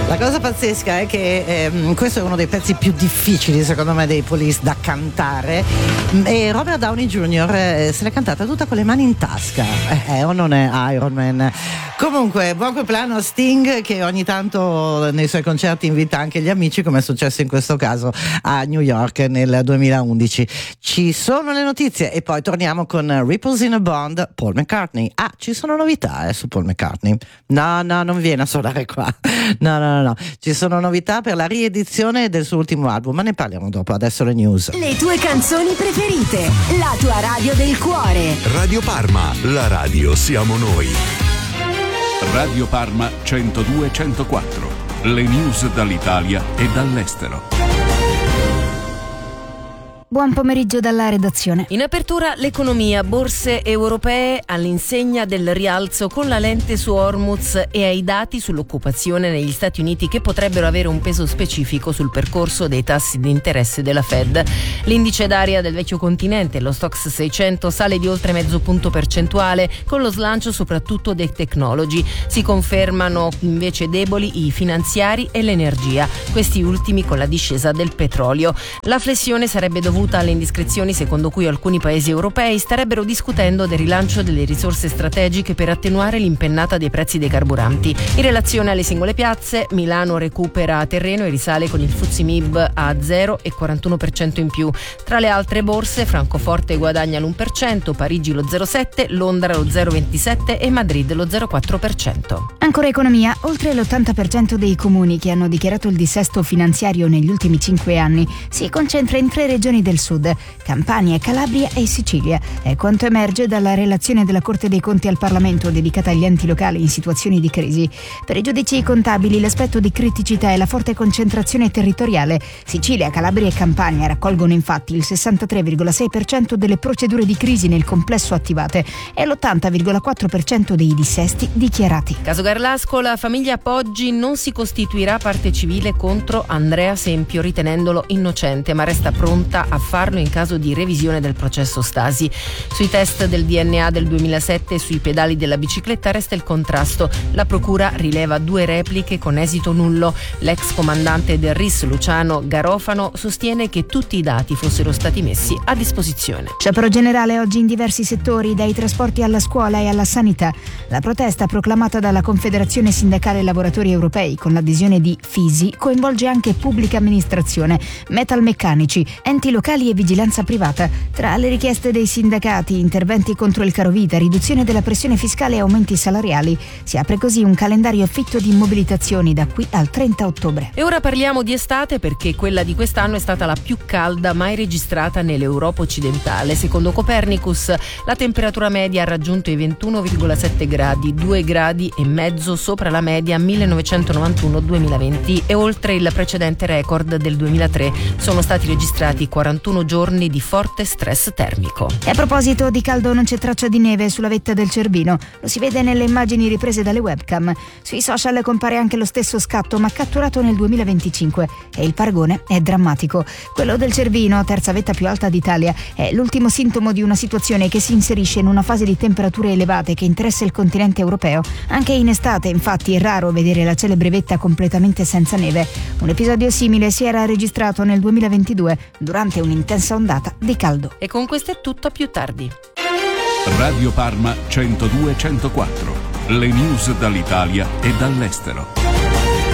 La cosa pazzesca è che questo è uno dei pezzi più difficili secondo me dei Police da cantare, e Robert Downey Jr. se l'è cantata tutta con le mani in tasca, o non è Iron Man? Comunque buon compleanno a Sting, che ogni tanto nei suoi concerti invita anche gli amici, come è successo in questo caso a New York nel 2011. Ci sono le notizie e poi torniamo con Ripples in a Bond, Paul McCartney. Ci sono novità su Paul McCartney. No, non viene a suonare qua. No. Ci sono novità per la riedizione del suo ultimo album, ma ne parliamo dopo. Adesso le news. Le tue canzoni preferite, la tua radio del cuore. Radio Parma, la radio siamo noi. Radio Parma 102-104. Le news dall'Italia e dall'estero. Buon pomeriggio dalla redazione. In apertura l'economia, borse europee all'insegna del rialzo con la lente su Hormuz e ai dati sull'occupazione negli Stati Uniti che potrebbero avere un peso specifico sul percorso dei tassi di interesse della Fed. L'indice d'aria del vecchio continente, lo Stoxx 600, sale di oltre mezzo punto percentuale con lo slancio soprattutto dei technology. Si confermano invece deboli i finanziari e l'energia, questi ultimi con la discesa del petrolio. La flessione sarebbe dovuta alle indiscrezioni secondo cui alcuni paesi europei starebbero discutendo del rilancio delle risorse strategiche per attenuare l'impennata dei prezzi dei carburanti. In relazione alle singole piazze, Milano recupera terreno e risale con il FTSE MIB a 0,41% in più. Tra le altre borse, Francoforte guadagna l'1%, Parigi lo 0,7%, Londra lo 0,27% e Madrid lo 0,4%. Ancora economia, oltre l'80% dei comuni che hanno dichiarato il dissesto finanziario negli ultimi 5 anni si concentra in 3 regioni del sud, Campania, Calabria e Sicilia. È quanto emerge dalla relazione della Corte dei Conti al Parlamento dedicata agli enti locali in situazioni di crisi. Per i giudici contabili l'aspetto di criticità è la forte concentrazione territoriale. Sicilia, Calabria e Campania raccolgono infatti il 63,6% delle procedure di crisi nel complesso attivate e l'80,4% dei dissesti dichiarati. Caso Garlasco, la famiglia Poggi non si costituirà parte civile contro Andrea Sempio ritenendolo innocente, ma resta pronta a farlo in caso di revisione del processo Stasi. Sui test del DNA del 2007 e sui pedali della bicicletta resta il contrasto. La procura rileva 2 repliche con esito nullo. L'ex comandante del RIS, Luciano Garofano, sostiene che tutti i dati fossero stati messi a disposizione. Sciopero generale oggi in diversi settori, dai trasporti alla scuola e alla sanità. La protesta proclamata dalla Confederazione Sindacale Lavoratori Europei con l'adesione di FISI coinvolge anche pubblica amministrazione, metalmeccanici, enti locali e vigilanza privata. Tra le richieste dei sindacati, interventi contro il carovita, riduzione della pressione fiscale e aumenti salariali. Si apre così un calendario fitto di mobilitazioni da qui al 30 ottobre. E ora parliamo di estate, perché quella di quest'anno è stata la più calda mai registrata nell'Europa occidentale. Secondo Copernicus la temperatura media ha raggiunto i 21,7 gradi, 2 gradi e mezzo sopra la media 1991-2020 e oltre il precedente record del 2003. Sono stati registrati 41 giorni di forte stress termico. E a proposito di caldo, non c'è traccia di neve sulla vetta del Cervino. Lo si vede nelle immagini riprese dalle webcam. Sui social compare anche lo stesso scatto, ma catturato nel 2025. E il paragone è drammatico. Quello del Cervino, terza vetta più alta d'Italia, è l'ultimo sintomo di una situazione che si inserisce in una fase di temperature elevate che interessa il continente europeo. Anche in estate, infatti, è raro vedere la celebre vetta completamente senza neve. Un episodio simile si era registrato nel 2022 durante un'intensa ondata di caldo. E con questo è tutto, a più tardi. Radio Parma 102-104. Le news dall'Italia e dall'estero.